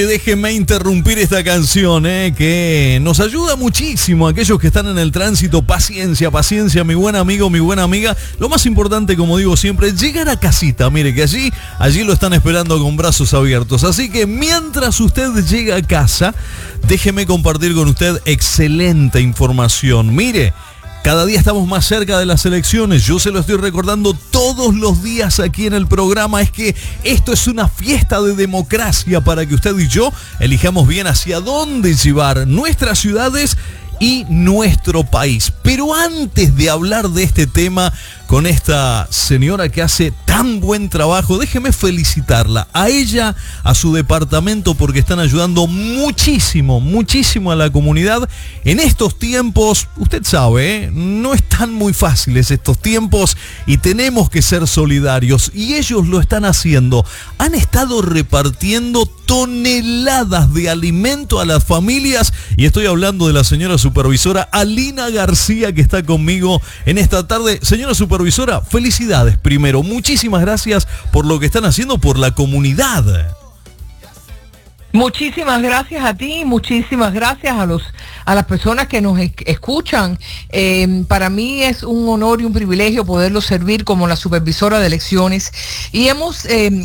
Déjenme interrumpir esta canción, que nos ayuda muchísimo a aquellos que están en el tránsito. Paciencia, paciencia, mi buen amigo, mi buena amiga. Lo más importante, como digo siempre, es llegar a casita. Mire que allí lo están esperando con brazos abiertos. Así que mientras usted llega a casa, déjeme compartir con usted excelente información. Mire, cada día estamos más cerca de las elecciones. Yo se lo estoy recordando todos los días aquí en el programa. Es que esto es una fiesta de democracia para que usted y yo elijamos bien hacia dónde llevar nuestras ciudades y nuestro país. Pero antes de hablar de este tema con esta señora que hace tan buen trabajo, déjeme felicitarla, a ella, a su departamento, porque están ayudando muchísimo, muchísimo a la comunidad en estos tiempos. Usted sabe, no están muy fáciles estos tiempos y tenemos que ser solidarios, y ellos lo están haciendo. Han estado repartiendo toneladas de alimento a las familias, y estoy hablando de la señora supervisora Alina García, que está conmigo en esta tarde. Señora supervisora, felicidades primero, muchísimas gracias por lo que están haciendo por la comunidad. Muchísimas gracias a ti, muchísimas gracias a las personas que nos escuchan. Para mí es un honor y un privilegio poderlo servir como la supervisora de elecciones, y hemos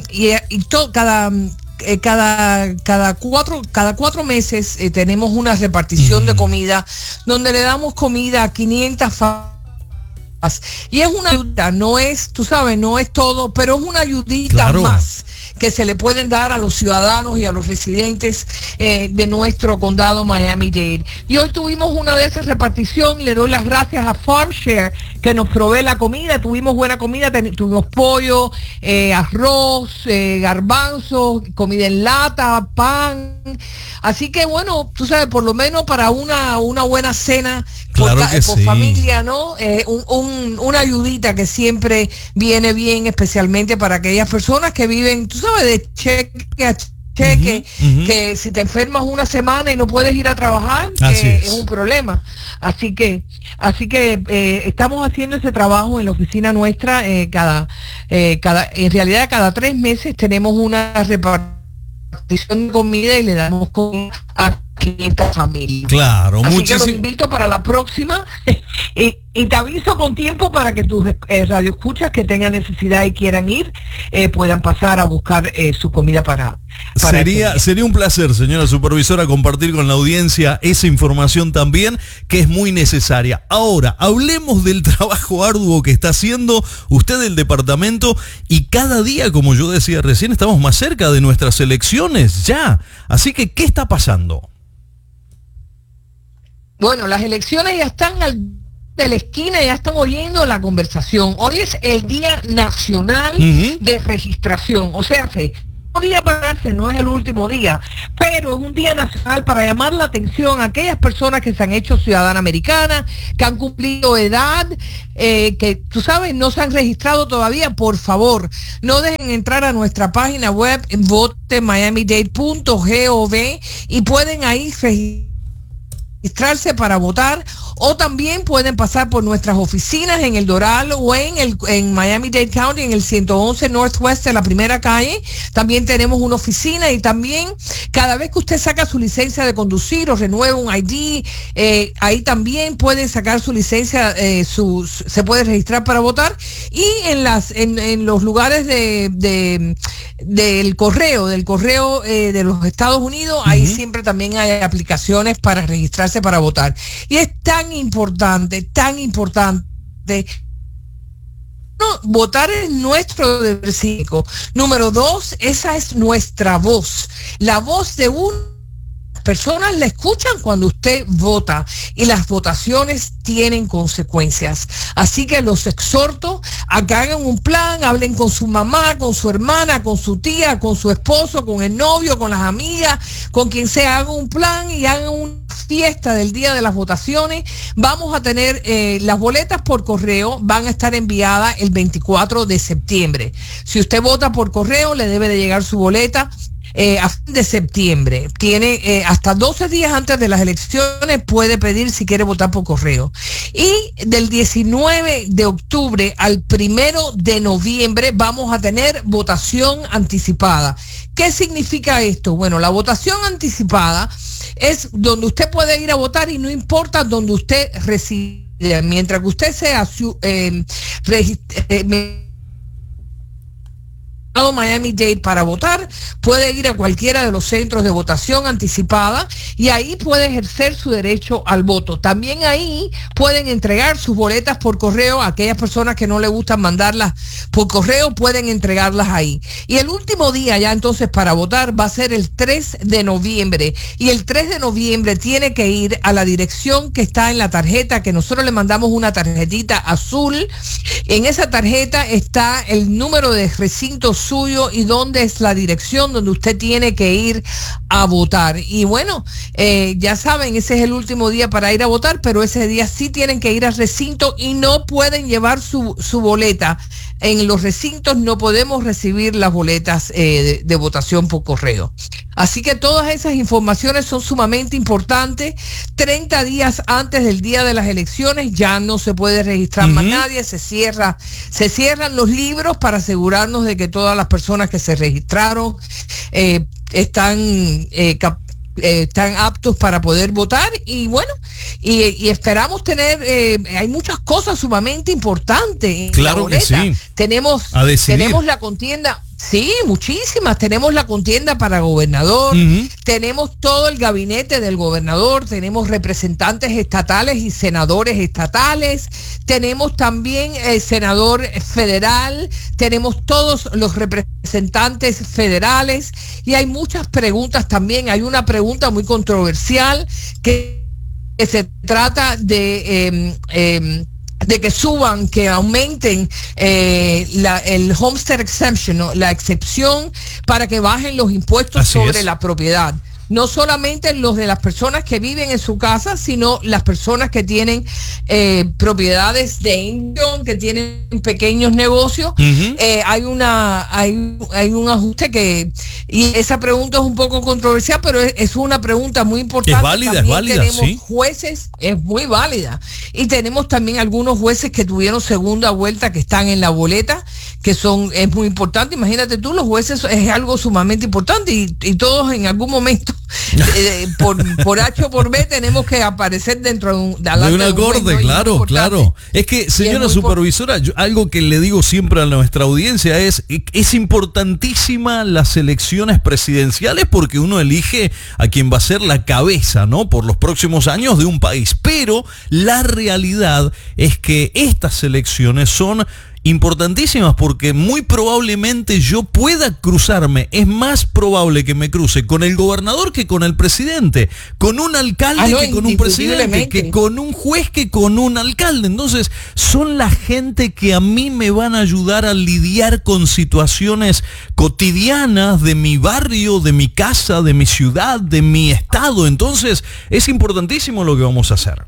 cada 4 meses tenemos una repartición de comida, donde le damos comida a 500 familias. Y es una ayuda, no es, tú sabes, no es todo, pero es una ayudita, claro, más que se le pueden dar a los ciudadanos y a los residentes de nuestro condado Miami-Dade. Y hoy tuvimos una de esas reparticiones. Le doy las gracias a FarmShare, que nos provee la comida. Tuvimos buena comida, tuvimos pollo, arroz, garbanzos, comida en lata, pan. Así que bueno, tú sabes, por lo menos para una buena cena, claro, por familia, ¿no? Una ayudita que siempre viene bien, especialmente para aquellas personas que viven, tú sabes, de cheque a cheque, que si te enfermas una semana y no puedes ir a trabajar, es un problema. Así que estamos haciendo ese trabajo en la oficina nuestra. En realidad cada 3 meses tenemos una repartición de comida y le damos comida a 500 familias. Claro, así muchísimo. Que los invito para la próxima y te aviso con tiempo para que tus radioescuchas que tengan necesidad y quieran ir puedan pasar a buscar su comida para sería un placer, señora supervisora, compartir con la audiencia esa información también, que es muy necesaria. Ahora, hablemos del trabajo arduo que está haciendo usted del departamento, y cada día, como yo decía recién, estamos más cerca de nuestras elecciones ya. Así que, ¿qué está pasando? Bueno, las elecciones ya están de la esquina, ya están oyendo la conversación. Hoy es el Día Nacional de Registración. O sea, no día para darse, no es el último día, pero es un día nacional para llamar la atención a aquellas personas que se han hecho ciudadana americana, que han cumplido edad, que tú sabes, no se han registrado todavía. Por favor, no dejen entrar a nuestra página web en votemiamidade.gov y pueden ahí registrarse para votar, o también pueden pasar por nuestras oficinas en El Doral o en Miami-Dade County, en el 111 Northwest de la primera calle. También tenemos una oficina, y también cada vez que usted saca su licencia de conducir o renueva un ID, ahí también pueden sacar su licencia, se puede registrar para votar. Y en los lugares del correo de los Estados Unidos, ahí siempre también hay aplicaciones para registrarse para votar. Y es tan importante. No, votar es nuestro deber cívico. Número 2, esa es nuestra voz. La voz de personas la escuchan cuando usted vota, y las votaciones tienen consecuencias. Así que los exhorto a que hagan un plan, hablen con su mamá, con su hermana, con su tía, con su esposo, con el novio, con las amigas, con quien sea. Hagan un plan y hagan una fiesta del día de las votaciones. Vamos a tener las boletas por correo, van a estar enviadas el 24 de septiembre. Si usted vota por correo, le debe de llegar su boleta a fin de septiembre. Tiene hasta 12 días antes de las elecciones, puede pedir si quiere votar por correo. Y del 19 de octubre al 1 de noviembre vamos a tener votación anticipada. ¿Qué significa esto? Bueno, la votación anticipada es donde usted puede ir a votar y no importa donde usted reside. Mientras que usted sea Miami-Dade para votar, puede ir a cualquiera de los centros de votación anticipada y ahí puede ejercer su derecho al voto. También ahí pueden entregar sus boletas por correo. Aquellas personas que no les gustan mandarlas por correo pueden entregarlas ahí. Y el último día ya entonces para votar va a ser el 3 de noviembre. Y el 3 de noviembre tiene que ir a la dirección que está en la tarjeta, que nosotros le mandamos una tarjetita azul. En esa tarjeta está el número de recinto suyo y dónde es la dirección donde usted tiene que ir a votar. Y bueno, ya saben, ese es el último día para ir a votar, pero ese día sí tienen que ir al recinto y no pueden llevar su boleta. En los recintos no podemos recibir las boletas de votación por correo. Así que todas esas informaciones son sumamente importantes. 30 días antes del día de las elecciones ya no se puede registrar más nadie, se cierran los libros para asegurarnos de que todas las personas que se registraron están aptos para poder votar. Y bueno, y esperamos tener, hay muchas cosas sumamente importantes en la boleta. Que sí. Tenemos la contienda. Sí, muchísimas. Tenemos la contienda para gobernador, tenemos todo el gabinete del gobernador, tenemos representantes estatales y senadores estatales, tenemos también el senador federal, tenemos todos los representantes federales y hay muchas preguntas también. Hay una pregunta muy controversial que se trata de que aumenten el homestead exemption, ¿no? La excepción para que bajen los impuestos sobre la propiedad. No solamente los de las personas que viven en su casa, sino las personas que tienen propiedades de inversión, que tienen pequeños negocios. Hay un ajuste y esa pregunta es un poco controversial, pero es una pregunta muy importante. Es válida, tenemos jueces, es muy válida. Y tenemos también algunos jueces que tuvieron segunda vuelta que están en la boleta, es muy importante. Imagínate tú, los jueces es algo sumamente importante y todos en algún momento por H o por B tenemos que aparecer dentro de una corte, claro. Es que, señora supervisora, algo que le digo siempre a nuestra audiencia es importantísima las elecciones presidenciales porque uno elige a quien va a ser la cabeza, ¿no? Por los próximos años de un país. Pero la realidad es que estas elecciones son importantísimas porque muy probablemente yo pueda cruzarme, es más probable que me cruce con el gobernador que con el presidente, con un alcalde que con un presidente, que con un juez que con un alcalde. Entonces son la gente que a mí me van a ayudar a lidiar con situaciones cotidianas de mi barrio, de mi casa, de mi ciudad, de mi estado. Entonces es importantísimo lo que vamos a hacer.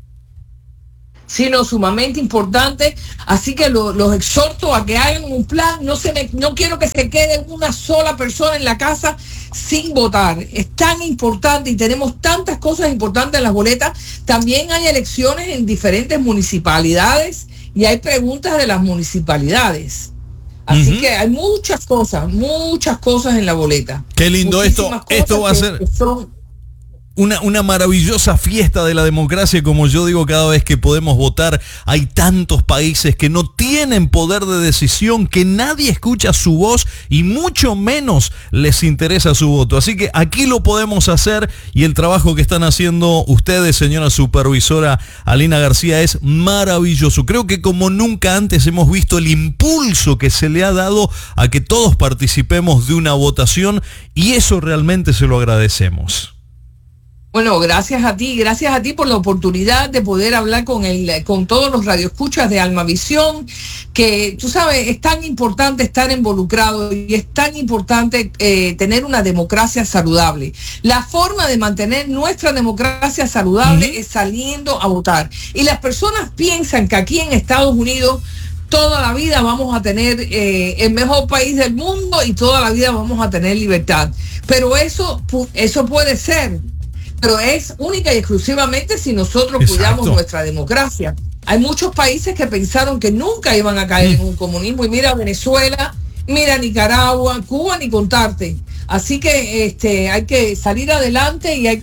Sino sumamente importante, así que los exhorto a que hagan un plan. No quiero que se quede una sola persona en la casa sin votar. Es tan importante y tenemos tantas cosas importantes en las boletas. También hay elecciones en diferentes municipalidades y hay preguntas de las municipalidades. Así que hay muchas cosas en la boleta. Qué lindo esto va a ser una maravillosa fiesta de la democracia, como yo digo cada vez que podemos votar. Hay tantos países que no tienen poder de decisión, que nadie escucha su voz y mucho menos les interesa su voto. Así que aquí lo podemos hacer y el trabajo que están haciendo ustedes, señora supervisora Alina García, es maravilloso. Creo que como nunca antes hemos visto el impulso que se le ha dado a que todos participemos de una votación y eso realmente se lo agradecemos. Bueno, gracias a ti por la oportunidad de poder hablar con todos los radioescuchas de Almavisión, que tú sabes, es tan importante estar involucrado y es tan importante tener una democracia saludable. La forma de mantener nuestra democracia saludable es saliendo a votar. Y las personas piensan que aquí en Estados Unidos toda la vida vamos a tener el mejor país del mundo y toda la vida vamos a tener libertad. Pero eso puede ser, pero es única y exclusivamente si nosotros cuidamos nuestra democracia. Hay muchos países que pensaron que nunca iban a caer en un comunismo, y mira Venezuela, mira Nicaragua, Cuba, ni contarte. Así que hay que salir adelante y hay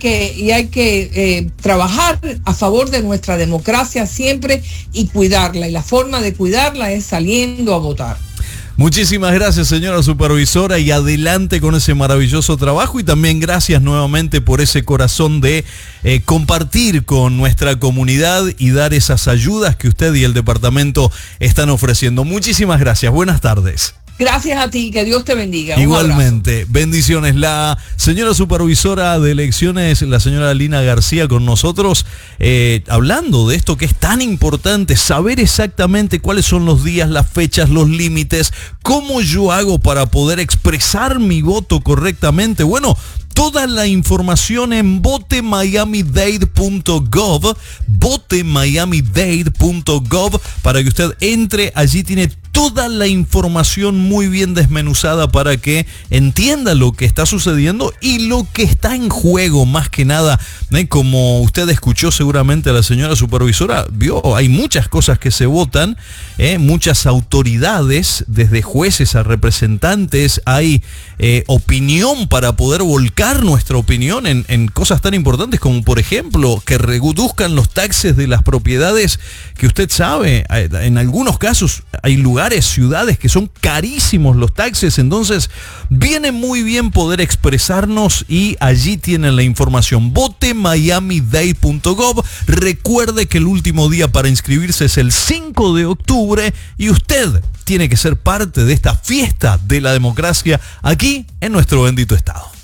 que trabajar a favor de nuestra democracia siempre y cuidarla. Y la forma de cuidarla es saliendo a votar. Muchísimas gracias, señora supervisora, y adelante con ese maravilloso trabajo, y también gracias nuevamente por ese corazón de compartir con nuestra comunidad y dar esas ayudas que usted y el departamento están ofreciendo. Muchísimas gracias, buenas tardes. Gracias a ti, que Dios te bendiga. Igualmente, bendiciones. La señora supervisora de elecciones, la señora Lina García, con nosotros, hablando de esto que es tan importante, saber exactamente cuáles son los días, las fechas, los límites, cómo yo hago para poder expresar mi voto correctamente. Bueno, toda la información en votemiamidade.gov, votemiamidade.gov, para que usted entre. Allí tiene toda la información muy bien desmenuzada para que entienda lo que está sucediendo y lo que está en juego, más que nada. Como usted escuchó seguramente a la señora supervisora, vio, hay muchas cosas que se votan, muchas autoridades, desde jueces a representantes, hay opinión para poder volcar nuestra opinión en cosas tan importantes como, por ejemplo, que reduzcan los taxes de las propiedades, que usted sabe, en algunos casos hay lugares, ciudades que son carísimos los taxes. Entonces viene muy bien poder expresarnos, y allí tienen la información, votemiamidade.gov. Recuerde que el último día para inscribirse es el 5 de octubre y usted tiene que ser parte de esta fiesta de la democracia aquí en nuestro bendito estado.